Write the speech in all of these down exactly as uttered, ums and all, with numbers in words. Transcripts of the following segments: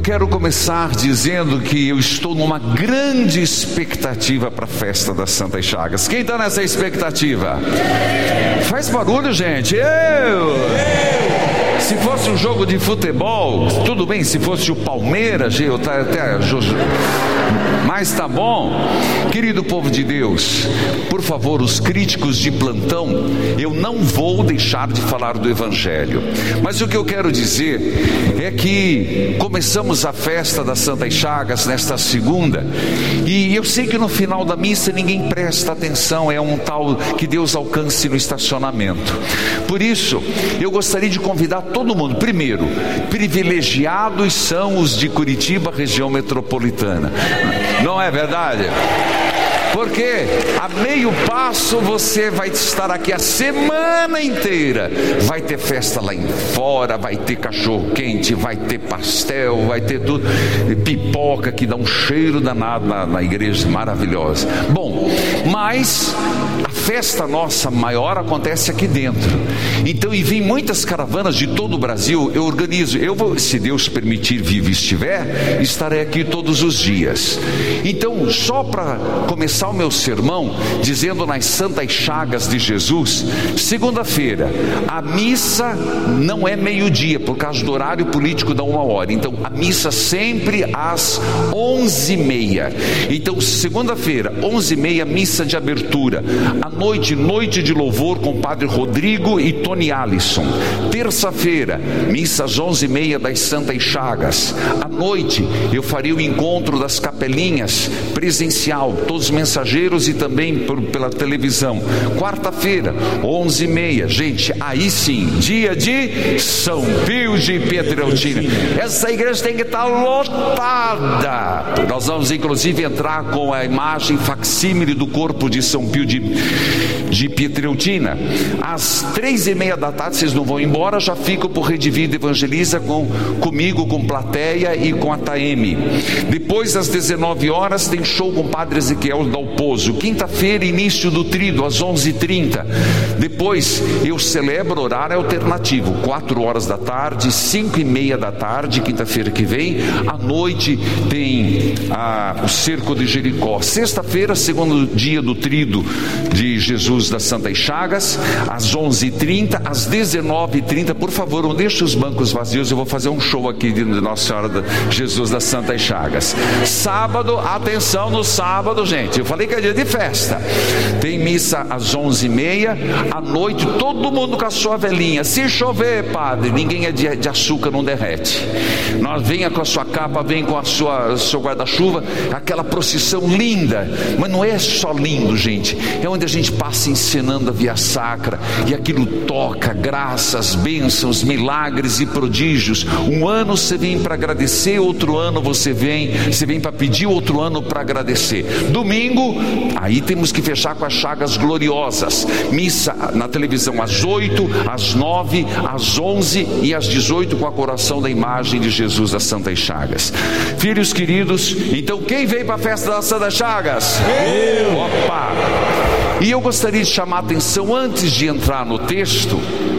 quero começar dizendo que eu estou numa grande expectativa para a festa das Santas Chagas. Quem está nessa expectativa? Faz barulho, gente. Eu! Se fosse um jogo de futebol, tudo bem. Se fosse o Palmeiras, eu tá até... Mas tá bom. Querido povo de Deus, por favor, os críticos de plantão, eu não vou deixar de falar do Evangelho. Mas o que eu quero dizer é que começamos a festa das Santas Chagas nesta segunda, e eu sei que no final da missa ninguém presta atenção, é um tal que Deus alcance no estacionamento. Por isso, eu gostaria de convidar todo mundo. Primeiro, privilegiados são os de Curitiba, região metropolitana. Não é verdade? Porque a meio passo você vai estar aqui a semana inteira. Vai ter festa lá em fora, vai ter cachorro quente, vai ter pastel, vai ter tudo, pipoca que dá um cheiro danado na, na igreja, maravilhosa. Bom, mas a festa nossa maior acontece aqui dentro. Então, e vem muitas caravanas de todo o Brasil. Eu organizo, eu vou, se Deus permitir, vivo estiver, estarei aqui todos os dias. Então, só para começar o meu sermão, dizendo nas Santas Chagas de Jesus, segunda-feira, a missa não é meio-dia, por causa do horário político da uma hora. Então, a missa sempre às onze e meia. Então, segunda-feira, onze e meia, missa de abertura. À noite, noite de louvor com o Padre Rodrigo e Tony Alisson. Terça-feira, missa às onze e meia das Santas Chagas. À noite, eu farei o encontro das capelinhas presencial, todos os mensageiros e também por, pela televisão. Quarta-feira, onze e meia, gente, aí sim, dia de São Pio de Pietrelcina. Essa igreja tem que estar lotada. Nós vamos inclusive entrar com a imagem facsímile do corpo de São Pio de, de Pietrelcina. Às três e meia da tarde, vocês não vão embora, já ficam por Rede Vida Evangeliza com, comigo, com plateia e com a Taeme. Depois, às dezenove horas, tem show com o Padre Ezequiel Dalpozo. Quinta-feira, início do trido, às onze e trinta. Depois, eu celebro horário alternativo, quatro horas da tarde, cinco e meia da tarde, quinta-feira que vem. À noite tem a, o Cerco de Jericó. Sexta-feira, segundo dia do trido de Jesus das Santas Chagas, às onze e trinta, às dezenove e trinta. Por favor, não deixe os bancos vazios, eu vou fazer um show aqui de Nossa Senhora de Jesus das Santas Chagas. Sábado, atenção no sábado, gente, eu falei que é dia de festa. Tem missa às onze e meia. À noite, todo mundo com a sua velinha. Se chover, padre, ninguém é de, de açúcar, não derrete. Nós venha com a sua capa, vem com a sua seu guarda-chuva, aquela procissão linda. Mas não é só lindo, gente, é onde a gente passa encenando a via sacra, e aquilo toca graças, bênçãos, milagres e prodígios. Um ano você vem para agradecer, outro ano você vem, você vem para pedir, outro ano para agradecer. Domingo, aí temos que fechar com as chagas gloriosas. Missa na televisão às oito, às nove, às onze e às dezoito, com a coração da imagem de Jesus das Santas Chagas. Filhos queridos, então quem veio para a festa das Santas Chagas? Eu! Opa! E eu gostaria de chamar a atenção, antes de entrar no texto,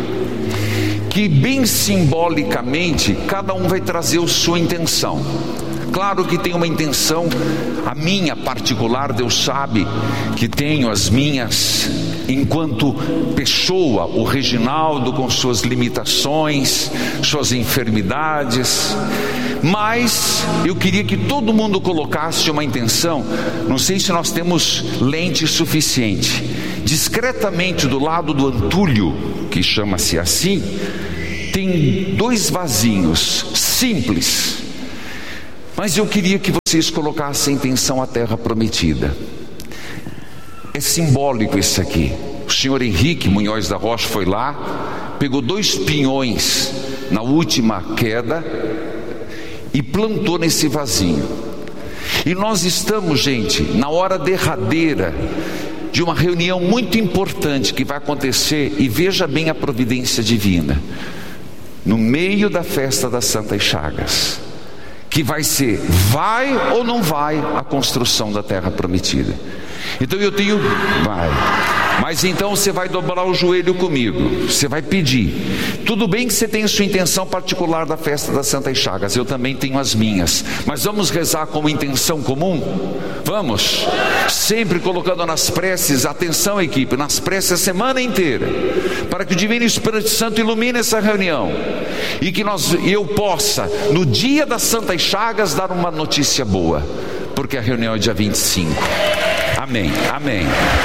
que bem simbolicamente cada um vai trazer a sua intenção. Claro que tem uma intenção, a minha particular, Deus sabe que tenho as minhas, enquanto pessoa, o Reginaldo com suas limitações, suas enfermidades, mas eu queria que todo mundo colocasse uma intenção. Não sei se nós temos lente suficiente. Discretamente do lado do antulho, que chama-se assim, tem dois vasinhos simples, mas eu queria que vocês colocassem a intenção à terra prometida. É simbólico isso aqui. O senhor Henrique Munhoz da Rocha foi lá, pegou dois pinhões na última queda e plantou nesse vasinho. E nós estamos, gente, na hora derradeira de uma reunião muito importante que vai acontecer, e veja bem a providência divina, no meio da festa das Santas Chagas, que vai ser, vai ou não vai a construção da terra prometida. Então eu tenho, vai, Mas então você vai dobrar o joelho comigo, você vai pedir. Tudo bem que você tem sua intenção particular da festa das Santas Chagas, eu também tenho as minhas, mas vamos rezar com uma intenção comum? Vamos, sempre colocando nas preces, atenção equipe, nas preces a semana inteira, para que o Divino Espírito Santo ilumine essa reunião, e que nós, eu possa, no dia das Santas Chagas, dar uma notícia boa, porque a reunião é dia vinte e cinco. Amém, amém.